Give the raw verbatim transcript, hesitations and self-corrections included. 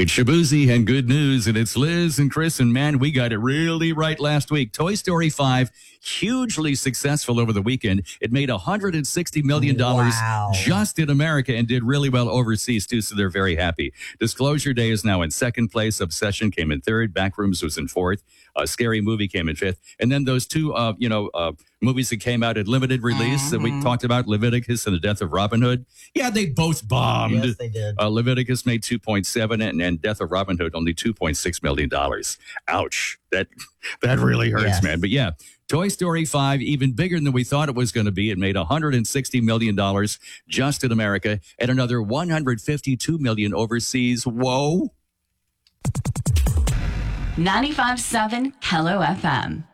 It's Shabuzi and good news, and it's Liz and Chris, and man, we got it really right last week. Toy Story five, hugely successful over the weekend. It made one hundred sixty million dollars Wow. just in America and did really well overseas, too, so they're very happy. Disclosure Day is now in second place. Obsession came in third. Backrooms was in fourth. A Scary Movie came in fifth. And then those two, uh, you know, uh, movies that came out at limited release that we talked about, Leviticus and The Death of Robin Hood. Yeah, they both bombed. Yes, they did. Uh, Leviticus made two point seven and, and Death of Robin Hood only two point six million dollars. Ouch. That that really hurts, Yes. man. But yeah, Toy Story five, even bigger than we thought it was going to be. It made one hundred sixty million dollars just in America and another one hundred fifty-two million dollars overseas. Whoa. ninety-five point seven Hello F M.